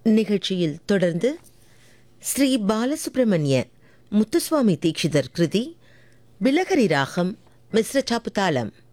நிகழ்ச்சியில் தொடர்ந்து ஸ்ரீ பாலசுப்ரமணிய முத்துசுவாமி தீட்சிதர் கிருதி பிலகரி ராகம் மிஸ்ர சாப்பு தாளம்.